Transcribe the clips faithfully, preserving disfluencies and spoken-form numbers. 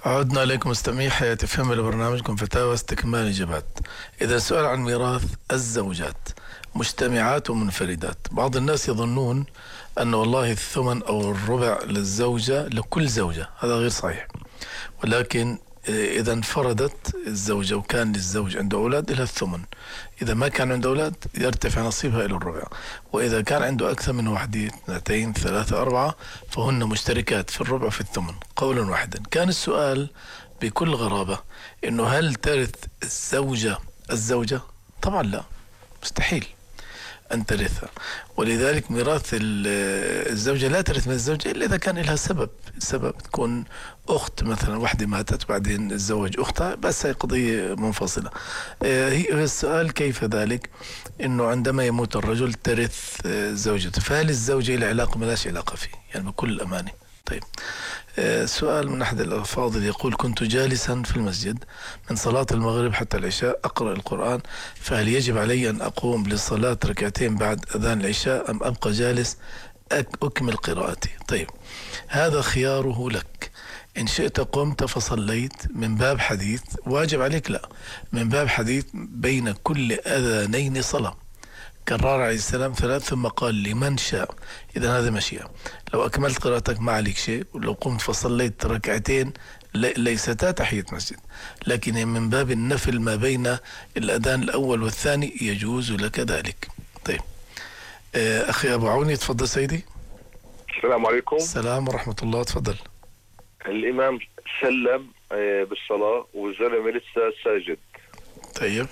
عدنا إليكم مستمعي حياة فهم لبرنامجكم فتاوى استكمال إجابات. إذا السؤال عن ميراث الزوجات مجتمعات ومنفردات. بعض الناس يظنون أن والله الثمن أو الربع للزوجة لكل زوجة، هذا غير صحيح. ولكن إذا انفردت الزوجة وكان للزوج عنده أولاد إلى الثمن، إذا ما كان عنده أولاد يرتفع نصيبها إلى الربع، وإذا كان عنده أكثر من واحدة اثنتين ثلاثة أربعة فهن مشتركات في الربع في الثمن قولا واحدا. كان السؤال بكل غرابة إنه هل ترث الزوجة الزوجة؟ طبعا لا، مستحيل أن ترثها. ولذلك ميراث الزوجة لا ترث من الزوجة إلا إذا كان لها سبب. السبب تكون أخت مثلا، واحدة ماتت بعدين الزوج أختها، بس هي قضية منفصلة. هي السؤال كيف ذلك؟ إنه عندما يموت الرجل ترث زوجته، فهل الزوجة لها علاقة؟ ملاش علاقة فيه يعني بكل أمانة. طيب، سؤال من أحد الأفاضل يقول: كنت جالسا في المسجد من صلاة المغرب حتى العشاء أقرأ القرآن، فهل يجب علي أن أقوم للصلاة ركعتين بعد أذان العشاء أم أبقى جالس أكمل قراءتي؟ طيب، هذا خياره لك. إن شئت قمت فصليت من باب حديث واجب عليك، لا، من باب حديث بين كل أذانين صلاة، كرر عليه السلام ثلاث ثم قال لمن شاء. إذا هذا مشيئة. لو أكملت قراءتك ما عليك شيء، ولو قمت فصليت ركعتين ليستا تحية مسجد، لكن من باب النفل ما بين الأذان الأول والثاني يجوز لك ذلك. طيب، أخي أبو عوني تفضل سيدي. السلام عليكم. السلام ورحمة الله، تفضل. الإمام سلم بالصلاة والزلمة لسه ساجد. طيب،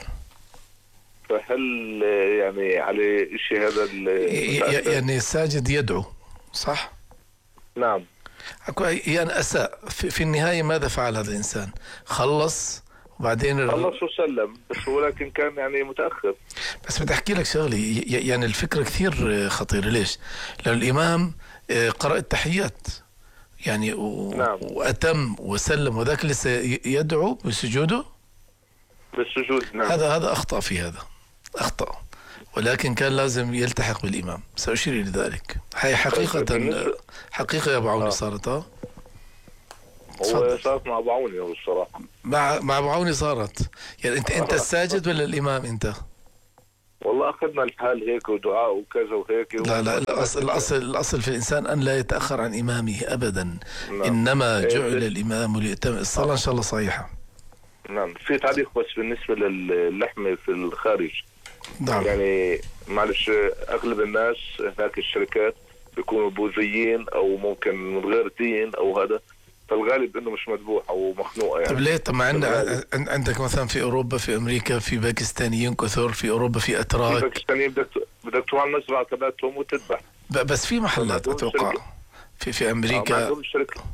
فهل يعني على شيء هذا يعني الساجد يدعو صح؟ نعم. يعني أساء في النهاية. ماذا فعل هذا الإنسان؟ خلص وبعدين خلص وسلم، بس ولكن كان يعني متأخر. بس بدي أحكي لك شغلي، يعني الفكرة كثير خطيرة. ليش؟ لأن الإمام قرأ التحيات يعني و... نعم. وأتم وسلم، وذاك لسه يدعو بسجوده بالسجود. نعم. هذا هذا أخطأ في هذا، أخطأ، ولكن كان لازم يلتحق بالإمام. سأشير إلى ذلك. هي حقيقة حقيقة يا أبو عوني صارت. اه هو صارت مع أبو عوني الصراحة. مع مع أبو عوني صارت. يعني أنت أنت الساجد ولا الإمام أنت؟ والله أخذنا الحال هيك ودعاء وكذا وهيك. لا لا، الأصل الأصل الأصل في الإنسان أن لا يتأخر عن إمامه أبدا. نعم. إنما جعل الإمام ليتم الصلاة. إن شاء الله صحيحة. نعم. في تعليق بس بالنسبة للحمة في الخارج. نعم. يعني معلش، أغلب الناس هناك الشركات بيكونوا بوذيين أو ممكن من غير دين أو هذا، فالغالب إنه مش مذبوح أو مخنوقة يعني. طب ليه؟ طب ما عندك عندك مثلا في أوروبا، في أمريكا في باكستانيين كثر، في أوروبا في أتراك. في باكستانيين بدك بدك تروح على المزرعة تبعتهم وتذبح. بس في محلات أتوقع في في أمريكا. آه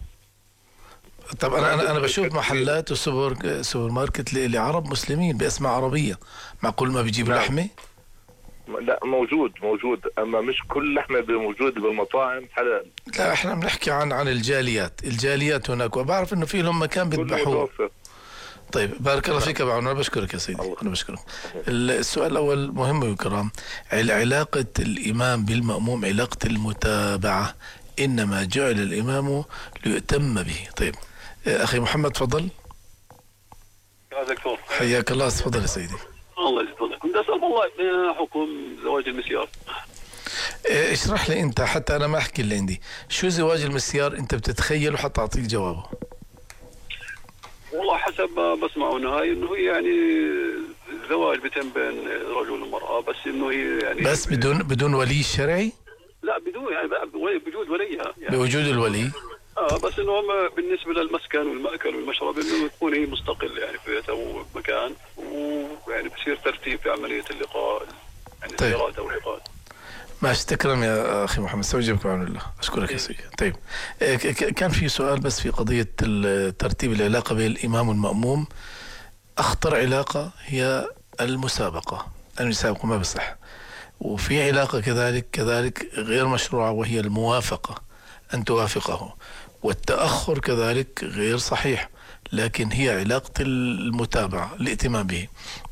طب أنا أنا أنا بشوف محلات وسوبر سوبر ماركت لعرب مسلمين بأسماء عربية. معقول ما بيجيب لحمة؟ لا، موجود موجود، أما مش كل لحمة موجود بالمطاعم حلال. لا، إحنا بنحكي عن عن الجاليات، الجاليات هناك، وبعرف إنه في لهم مكان بيذبحوه. طيب، بارك الله فيك أبو عون، أنا بشكرك يا سيدي. الله. أنا بشكرك. السؤال الأول مهم وكرام. علاقة الإمام بالمأموم علاقة المتابعة، إنما جعل الإمام ليؤتم به. طيب، أخي محمد تفضل. يا دكتور حياك الله، تفضل يا سيدي. الله يسلمك. كنت أسأل والله حكم زواج المسيار. اشرح لي أنت حتى أنا ما أحكي اللي عندي. شو زواج المسيار أنت بتتخيل وحتى أعطيك جوابه؟ والله حسب ما بسمعه هاي إنه هي يعني زواج بيتم بين رجل ومرأة، بس إنه هي يعني بس بدون بدون ولي شرعي؟ لا، بدون يعني بوجود وليها يعني. بوجود الولي؟ اه بس انه هم بالنسبه للمسكن والمأكل والمشرب انه يكون هي مستقل يعني في بيتها ومكان، ويعني بصير ترتيب في عمليه اللقاء يعني. طيب. زيارات او لقاء. ماشي، تكرم يا اخي محمد، استوجبك بعون الله. اشكرك يا سيدي. طيب، كان في سؤال بس في قضيه ترتيب العلاقه بين الامام والمأموم. اخطر علاقه هي المسابقه، المسابقه ما بصح. وفي علاقه كذلك كذلك غير مشروعه، وهي الموافقه، أن توافقه. والتأخر كذلك غير صحيح، لكن هي علاقة المتابعة، الائتمام به. يعني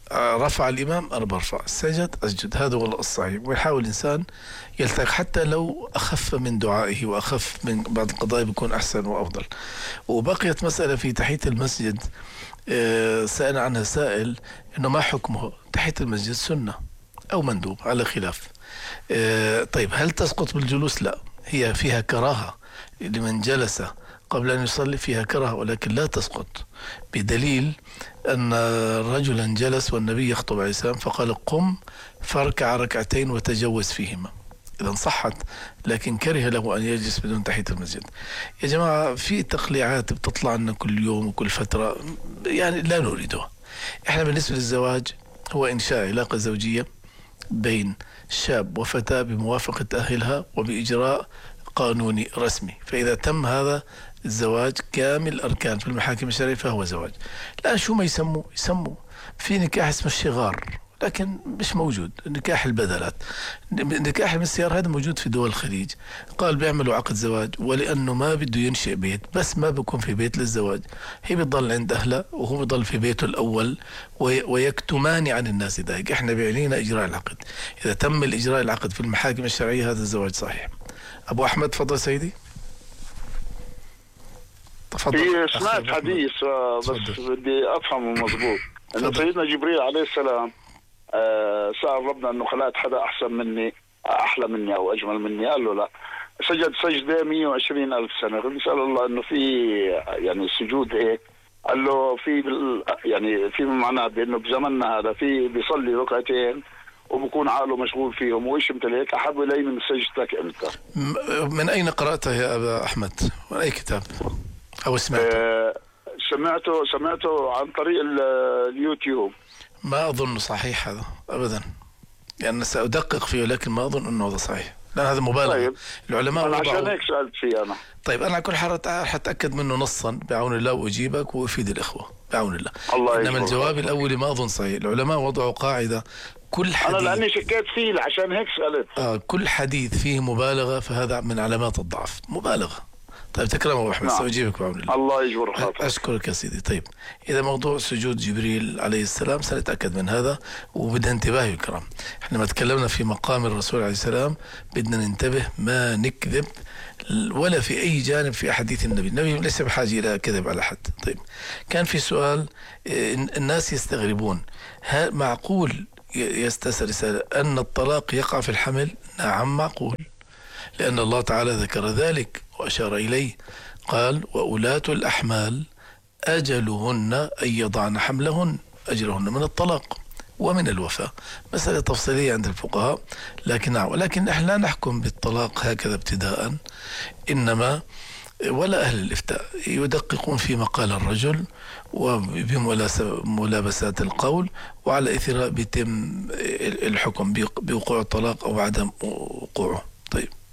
رفع الإمام أنا برفع، سجد أسجد، هذا هو الصحيح. ويحاول الإنسان يلتقي حتى لو أخف من دعائه وأخف من بعض القضايا بيكون أحسن وأفضل. وبقيت مسألة في تحية المسجد سأل عنها سائل، إنه ما حكمه؟ تحية المسجد سنة أو مندوب على خلاف. طيب هل تسقط بالجلوس؟ لا، هي فيها كراهة لمن جلس قبل أن يصلي، فيها كراهة ولكن لا تسقط، بدليل أن رجلا جلس والنبي يخطب عليه السلام فقال قم فاركع ركعتين وتجوز فيهما، إذا صحت، لكن كره له أن يجلس بدون تحية المسجد. يا جماعة في تقليعات بتطلع لنا كل يوم وكل فترة، يعني لا نريدها. إحنا بالنسبة للزواج هو إنشاء علاقة زوجية بين شاب وفتاة بموافقة أهلها وبإجراء قانوني رسمي، فإذا تم هذا الزواج كامل الأركان في المحاكم الشرعية فهو زواج. لا شو ما يسموا يسموا في نكاح اسمه الشغار، لكن مش موجود نكاح البدلات. نكاح المسيار هذا موجود في دول الخليج، قال بيعملوا عقد زواج، ولأنه ما بده ينشئ بيت، بس ما بيكون في بيت للزواج، هي بتضل عند أهلها وهو بيضل في بيته الأول ويكتمان عن الناس ذلك. احنا بيعنينا إجراء العقد، إذا تم الإجراء العقد في المحاكم الشرعية هذا الزواج صحيح. أبو أحمد تفضل سيدي. في سمعت حديث بس بدي أفهمه مضبوط، أن سيدنا جبريل عليه السلام سأل ربنا أنه خلقت حدا أحسن مني أحلى مني أو أجمل مني، قال له لا، سجد سجدة مية وعشرين ألف سنة، بيسأل الله أنه في يعني السجود هيك، قال له في يعني في معناه بأنه بزمننا هذا في بيصلي ركعتين وبكون عقله مشغول فيهم وإيش مثل أحب إلي من سجدتك أنت. من أين قرأته يا أبا أحمد؟ من أي كتاب أو سمعته؟ آه سمعته سمعته عن طريق اليوتيوب. ما أظن صحيح هذا أبدا، يعني سأدقق فيه لكن ما أظن أنه هذا صحيح، لأن هذا مبالغة. طيب. العلماء أنا عشان هيك سألت فيه أنا. طيب أنا على كل حال حتأكد منه نصا بعون الله وأجيبك وأفيد الإخوة بعون الله. الله إنما الجواب الأول ما أظن صحيح. العلماء وضعوا قاعدة، كل حديث، أنا لأني شكيت فيه عشان هيك سألت. آه كل حديث فيه مبالغة فهذا من علامات الضعف، مبالغة. طيب تكرم أبو أحمد، سأجيبك بعون الله. الله يجبر خاطرك. أشكرك يا سيدي. طيب إذا موضوع سجود جبريل عليه السلام سنتأكد من هذا وبدنا انتباه يا كرام. احنا ما تكلمنا في مقام الرسول عليه السلام بدنا ننتبه ما نكذب ولا في أي جانب في أحاديث النبي. النبي ليس بحاجة إلى كذب على حد. طيب كان في سؤال الناس يستغربون، هل معقول يستسر رسالة أن الطلاق يقع في الحمل؟ نعم معقول، لأن الله تعالى ذكر ذلك وأشار إليه، قال وأولاة الأحمال أجلهن أن يضعن حملهن، أجلهن من الطلاق ومن الوفاة. مسألة تفصيلية عند الفقهاء، لكن نعم، ولكن نحن لا نحكم بالطلاق هكذا ابتداء، إنما ولا أهل الإفتاء يدققون في مقال الرجل وبملابسات القول، وعلى إثرها بيتم الحكم بوقوع الطلاق أو عدم وقوعه. طيب